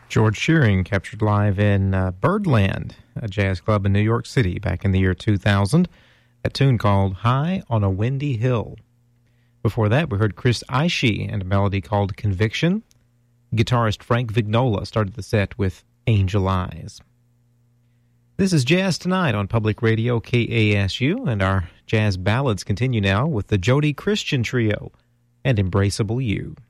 George Shearing, captured live in Birdland, a jazz club in New York City back in the year 2000. A tune called High on a Windy Hill. Before that, we heard Chris Ishii and a melody called Conviction. Guitarist Frank Vignola started the set with Angel Eyes. This is Jazz Tonight on Public Radio KASU, and our jazz ballads continue now with the Jody Christian Trio and Embraceable You.